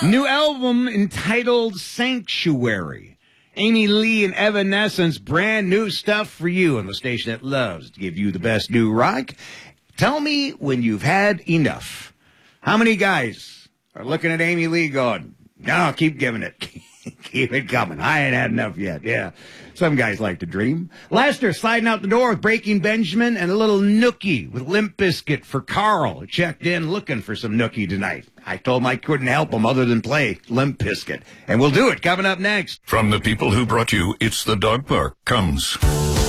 New album entitled Sanctuary. Amy Lee and Evanescence, brand new stuff for you on the station that loves to give you the best new rock. Tell me when you've had enough. How many guys are looking at Amy Lee going, no, keep giving it. Keep it coming. I ain't had enough yet. Yeah. Some guys like to dream. Lester sliding out the door with Breaking Benjamin and a little nookie with Limp Bizkit for Carl. Checked in looking for some nookie tonight. I told him I couldn't help him other than play Limp Bizkit. And we'll do it coming up next. From the people who brought you It's the Dog Park comes...